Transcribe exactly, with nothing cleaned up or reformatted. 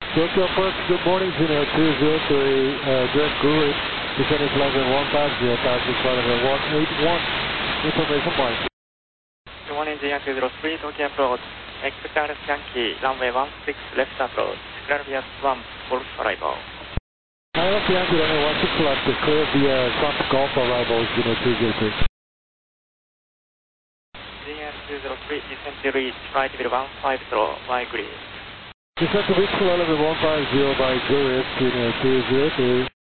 Tokyo Park, good morning, Juno two zero three, uh, direct Guru, descending flight level one five zero, passing flight level one eight one, information point. Good morning, J R two zero three, Tokyo approach, expect R S Yankee, runway one six left approach, clear via one, Golf arrival. R S Yankee, runway one six left, clear via Trump Golf arrival, Juno two zero three. J R two zero three, descend to reach flight level one five zero, by grid. Descend to reach flight level one five zero by Juliet, Juno two zero three.